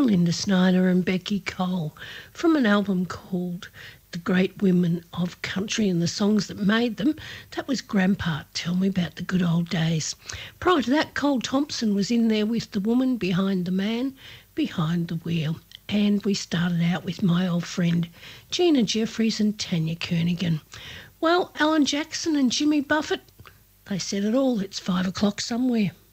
Linda Snyder and Becky Cole from an album called The Great Women of Country and the Songs That Made Them. That was Grandpa, Tell Me About the Good Old Days. Prior to that, Cole Thompson was in there with The Woman Behind the Man Behind the Wheel. And we started out with my old friend Gina Jeffries and Tanya Kernigan. Well, Alan Jackson and Jimmy Buffett, they said it all. It's 5 o'clock somewhere.